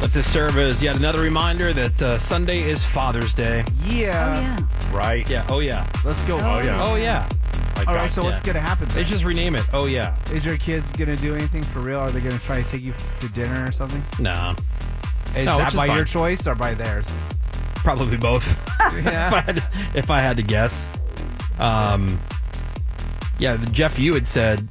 Let this serve as yet another reminder that Sunday is Father's Day. Yeah. Right. Yeah. Oh, yeah. Let's go. Oh, yeah. Oh, yeah. All right, so what's going to happen They then? just rename it. Oh, yeah. Is your kids going to do anything for real? Are they going to try to take you to dinner or something? No. Is No, that which is by fine. your choice or by theirs? Probably both. Yeah. if I had to guess. Jeff, you had said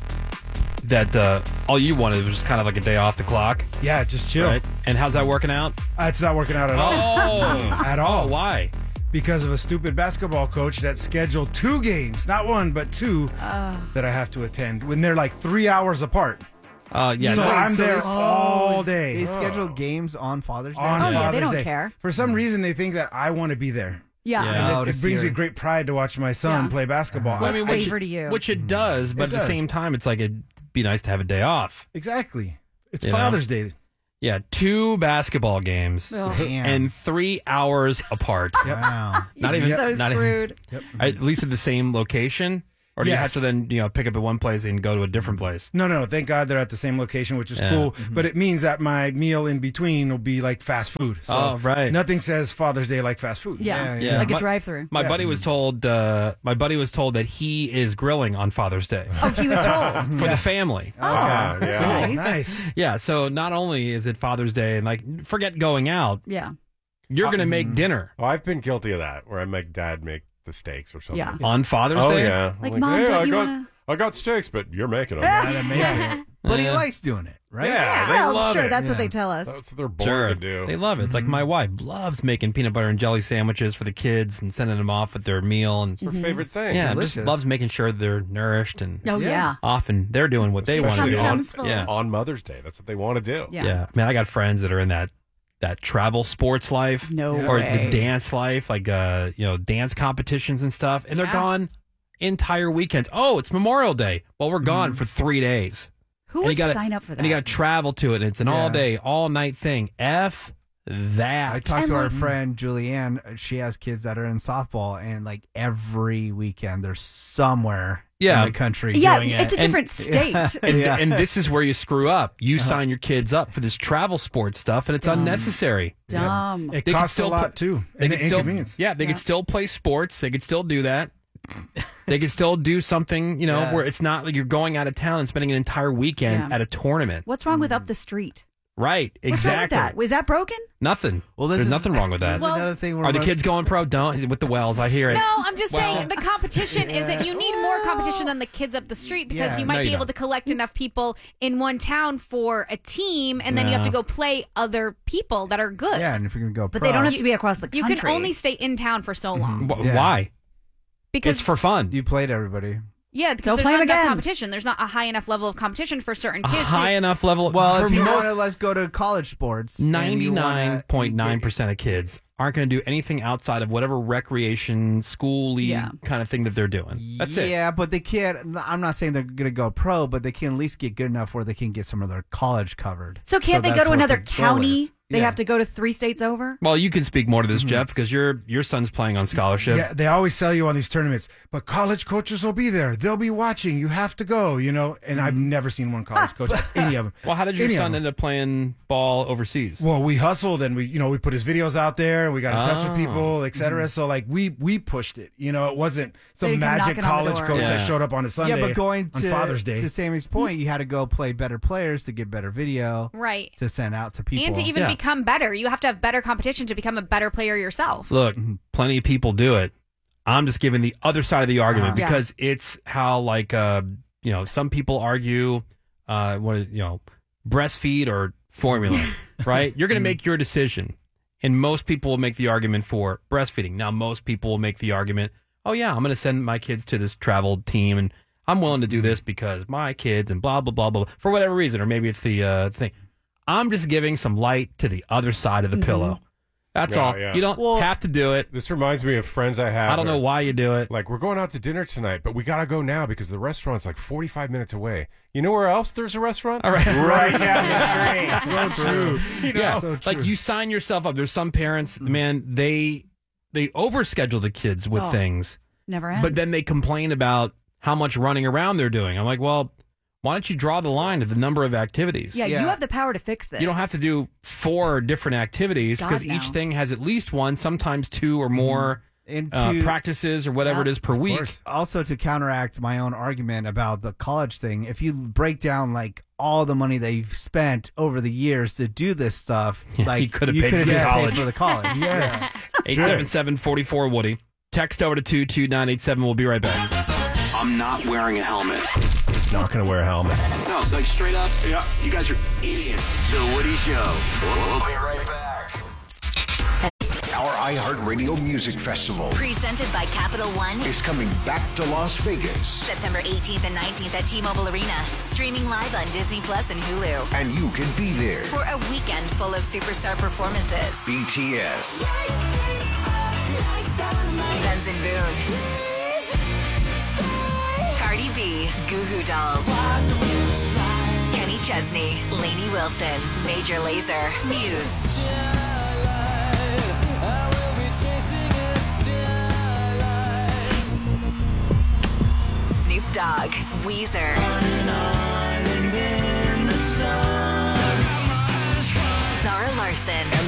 that all you wanted was just kind of like a day off the clock. Yeah, just chill. Right? And how's that working out? It's not working out at all. Oh. At all. Oh, why? Because of a stupid basketball coach that scheduled 2 games, not 1, but 2, that I have to attend when they're like 3 hours apart. Yeah. So no, I'm there they- all day. They schedule games on Father's Day? On Oh, yeah, Father's they don't Day. care. For some reason, they think that I want to be there. Yeah. Yeah. And to it brings see me her. great pride to watch my son Yeah. play basketball. Well, I mean, favor to you. Which it does, but It at the does. same time, it's like it'd be nice to have a day off. Exactly. It's You know? Father's Day. Yeah, 2 basketball games Ugh. Damn. and 3 hours apart. Wow. Not even so not screwed. at least at the same location, or do you Yes. have to then pick up at one place and go to a different place? No. Thank God they're at the same location, which is Yeah. cool. But it means that my meal in between will be like fast food. So Oh, right. Nothing says Father's Day like fast food. Yeah. Yeah. Like a My- drive-through. My buddy was told. My buddy was told that he is grilling on Father's Day Oh, he was told. for the family. Yeah, That's yeah. nice. Nice. Yeah, so not only is it Father's Day, and like forget going out, Yeah. you're going to make dinner Oh, I've been guilty of that, where I make Dad make the steaks or something. Yeah. on Father's Oh, Day. yeah. Like, I'm Mom, hey, don't I you got, wanna- I got steaks, but you're making them. Gotta make it. But he likes doing it, right? Yeah, they Well, love sure, it. that's what Yeah. they tell us. That's what they're born Sure, to do. they love it. It's like my wife loves making peanut butter and jelly sandwiches for the kids and sending them off with their meal, and It's her favorite thing. yeah, just Delicious. loves making sure they're nourished and Oh, yeah. often they're doing what they want to do. Especially Tum-tums full. Yeah. On Mother's Day. That's what they want to do. Yeah. Yeah, man, I got friends that are in that travel sports life, No or way. the dance life, like dance competitions and stuff, and they're Yeah. gone entire weekends. Oh, it's Memorial Day. Well, we're gone for 3 days. Who And would you gotta- sign up for that? And you got to travel to it, and it's an all day, all night thing. F that. I talked And to our like- friend Julianne. She has kids that are in softball, and like every weekend they're somewhere Yeah. in the country yeah, doing it's it. a different state. And, Yeah. and this is where you screw up. You sign your kids up for this travel sports stuff, and it's unnecessary. Dumb. It They could costs still a lot, put- too. They And could still, inconvenience. yeah, they could still play sports. They could still do that. They could still do something, Yeah. where it's not like you're going out of town and spending an entire weekend Yeah. at a tournament. What's wrong with up the street? Right? What's wrong with Exactly. that? Was that broken? Nothing. Well, There's this is- nothing wrong with that. This is another thing where Are the we're- kids going pro? Don't with the wells. I hear it. No, I'm just Well- saying the competition isn't. You need more competition than the kids up the street because Yeah. you might No, be you able don't. to collect enough people in one town for a team, and then you have to No. go play other people that are good. Yeah, and if you're gonna go, But pro, they don't have to be across the You country. can only stay in town for so long Yeah. Why? because It's for fun. You played everybody. yeah, So because play there's 'em not enough again. competition. There's not a high enough level of competition for certain A kids. high enough level. Well, for if you most want to, let's go to college sports. and you wanna- 99.9% of kids aren't going to do anything outside of whatever recreation, school league Yeah. kind of thing that they're doing. That's it. Yeah, but they can't. I'm not saying they're going to go pro, but they can at least get good enough where they can get some of their college covered. So can't they go that's to what another the goal county? is. They Yeah. have to go to 3 states over? Well, you can speak more to Mm-hmm. this, Jeff, because your son's playing on scholarship. Yeah, they always sell you on these tournaments, but college coaches will be there. They'll be watching. You have to go, And I've never seen one college coach at any of them. Well, how did your Any of son them. end up playing ball overseas? Well, we hustled and we put his videos out there. We got in touch with people, et cetera. Mm-hmm. So like we pushed it. It wasn't So some you come magic knocking on the college door. coach Yeah. that showed up on a Sunday. Yeah, but going on to Father's Day. to Sammy's point, you had to go play better players to get better video right. to send out to people. And to even Yeah. become better, you have to have better competition to become a better player yourself. Look, plenty of people do it. I'm just giving the other side of the argument Yeah. because it's how, some people argue, breastfeed or formula, right? You're going to make your decision. And most people will make the argument for breastfeeding. Now, most people will make the argument, oh, yeah, I'm going to send my kids to this travel team and I'm willing to do this because my kids and blah, blah, blah, blah, for whatever reason. Or maybe it's the thing. I'm just giving some light to the other side of the pillow. That's Yeah, all. yeah. You don't have to do it. This reminds me of friends I have. I don't know why you do it. Like, we're going out to dinner tonight, but we got to go now because the restaurant's like 45 minutes away. You know where else there's a restaurant? All right. Right down the street. so true. Yeah, So like true. you sign yourself up. There's some parents, man, they overschedule the kids with Oh. things, Never ends. but then they complain about how much running around they're doing. I'm like, well, Why don't you draw the line at the number of activities? Yeah, Yeah. you have the power to fix this. You don't have to do 4 different activities God, because no. each thing has at least one, sometimes 2 or more And to- practices or whatever it is per week. Also, to counteract my own argument about the college thing, if you break down like all the money that you've spent over the years to do this stuff, like you could have paid for the just college. paid for the college. Yes. 877-44 Woody. Text over to 22987. We'll be right back. I'm not wearing a helmet. Not going to wear a helmet. No, like straight up. Yeah. You guys are idiots. The Woody Show. We'll be right back. Our iHeartRadio Music Festival Presented by Capital One. is coming back to Las Vegas, September 18th and 19th at T-Mobile Arena. Streaming live on Disney Plus and Hulu. and you can be there. For a weekend full of superstar performances. BTS, Benson Boone. Cardi B. Goo Goo Dolls. Kenny Chesney. Lainey Wilson. Major Lazer. Muse. Snoop Dogg. Weezer.